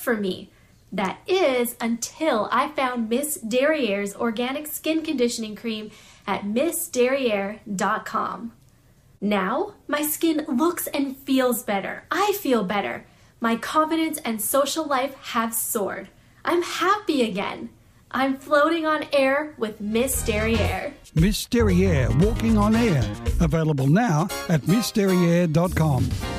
for me. That is until I found Miss Derriere's organic skin conditioning cream at missderriere.com. Now, my skin looks and feels better. I feel better. My confidence and social life have soared. I'm happy again. I'm floating on air with Miss Derriere. Miss Derriere, walking on air. Available now at missderriere.com.